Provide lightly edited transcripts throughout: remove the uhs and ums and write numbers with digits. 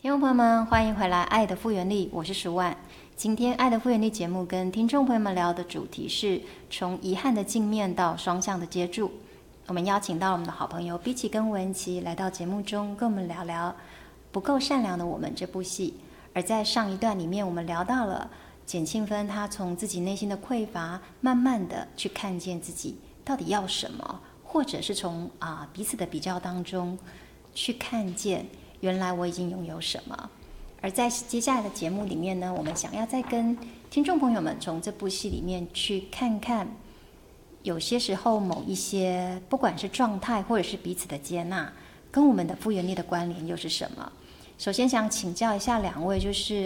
听众朋友们，欢迎回来《爱的复原力》，我是舒万。今天《爱的复原力》节目跟听众朋友们聊的主题是从遗憾的镜面到双向的接住。我们邀请到我们的好朋友比奇跟文琪来到节目中，跟我们聊聊《不够善良的我们》这部戏。而在上一段里面，我们聊到了简庆芬，她从自己内心的匮乏，慢慢的去看见自己到底要什么，或者是从彼此的比较当中去看见原来我已经拥有什么。而在接下来的节目里面呢，我们想要再跟听众朋友们从这部戏里面去看看，有些时候某一些不管是状态或者是彼此的接纳，跟我们的复原力的关联又是什么。首先想请教一下两位，就是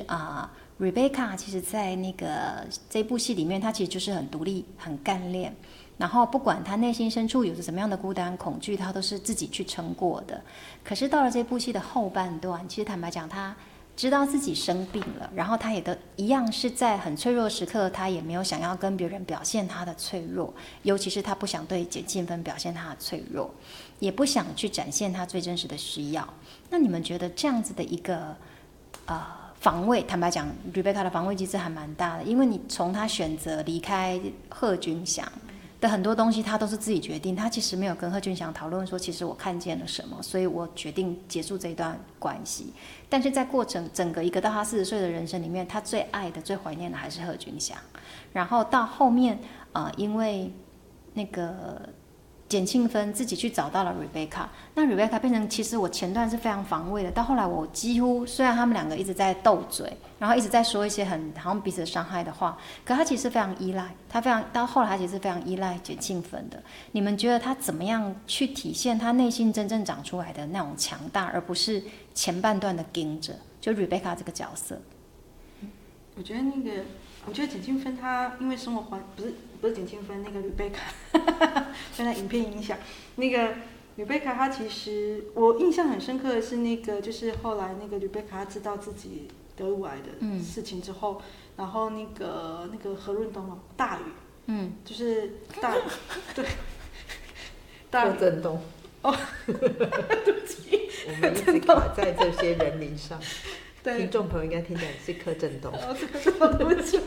Rebecca 其实在这部戏里面，她其实就是很独立很干练，然后不管她内心深处有着什么样的孤单恐惧，她都是自己去撑过的。可是到了这部戏的后半段，其实坦白讲，她知道自己生病了，然后她也都一样是在很脆弱的时刻，她也没有想要跟别人表现她的脆弱，尤其是她不想对简庆芬表现她的脆弱，也不想去展现她最真实的需要。那你们觉得这样子的一个防卫，坦白讲 Rebecca 的防卫机制还蛮大的，因为你从她选择离开贺军翔的很多东西，她都是自己决定，她其实没有跟贺军翔讨论说其实我看见了什么，所以我决定结束这一段关系。但是在过程整个一个到她40岁的人生里面，她最爱的最怀念的还是贺军翔。然后到后面因为那个简庆芬自己去找到了 Rebecca， 那 Rebecca 变成其实我前段是非常防卫的，到后来我几乎虽然他们两个一直在斗嘴，然后一直在说一些很好像彼此伤害的话，可他其实非常依赖，他非常到后来他其实非常依赖简庆芬的。你们觉得他怎么样去体现他内心真正长出来的那种强大，而不是前半段的盯着，就 Rebecca 这个角色？ 我觉得简庆芬她因为生活环不是简庆芬，那个Rebecca 被那影片影响，那个Rebecca她其实我印象很深刻的是就是后来那个Rebecca她知道自己得乳癌的事情之后，然后那个何润东大宇，就是大宇对， 柯震东对不起， 我们一直卡在这些人名上。听众朋友应该听起来是柯震东。 对不起。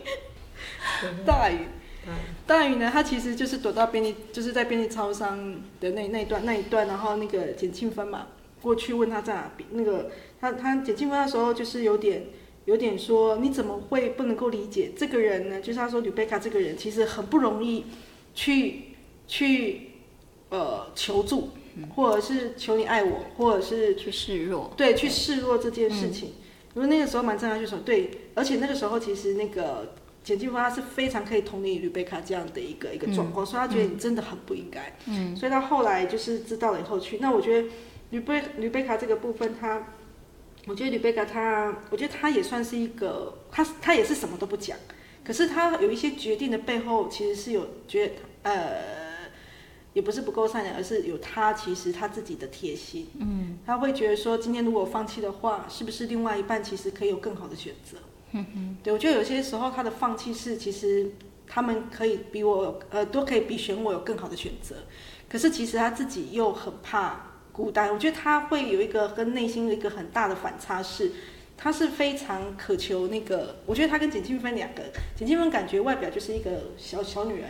大宇呢，他其实就是躲到就是在便利超商的那一段，然后那个简庆芬嘛过去问他在哪边，他简庆芬那时候就是有点说你怎么会不能够理解这个人呢？就是他说Rebecca这个人其实很不容易去求助。或者是求你爱我，或者是去示弱， 对，去示弱这件事情。因为那个时候蛮正常，就说对，而且那个时候其实那个简庆芬他是非常可以同理Rebecca这样的一个状况，所以他觉得你真的很不应该。所以他后来就是知道了以后去。那我觉得Rebecca这个部分，我觉得Rebecca他也算是一个，他也是什么都不讲，可是他有一些决定的背后，其实是有也不是不够善良，而是有他其实他自己的贴心。他会觉得说，今天如果放弃的话，是不是另外一半其实可以有更好的选择？对，我觉得有些时候他的放弃是，其实他们可以比我都可以比选我有更好的选择，可是其实他自己又很怕孤单。我觉得他会有一个跟内心的一个很大的反差是。他是非常渴求我觉得他跟简庆芬两个，简庆芬感觉外表就是一个小女人，